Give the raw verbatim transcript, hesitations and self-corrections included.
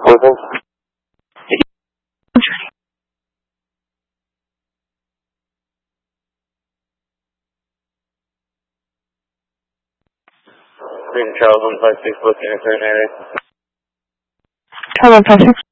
Cleveland. Freedom Charles one five six, looking at current area. Charles one five six.